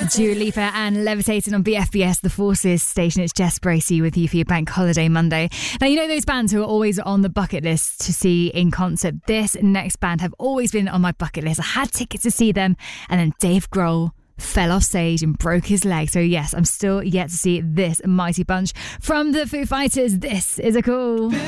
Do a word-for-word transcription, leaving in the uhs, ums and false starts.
Dua Lipa and Levitating on B F B S, the Forces station. It's Jess Bracey with you for your Bank Holiday Monday. Now, you know those bands who are always on the bucket list to see in concert? This next band have always been on my bucket list. I had tickets to see them, and then Dave Grohl fell off stage and broke his leg. So yes, I'm still yet to see this mighty bunch. From the Foo Fighters, this is a call.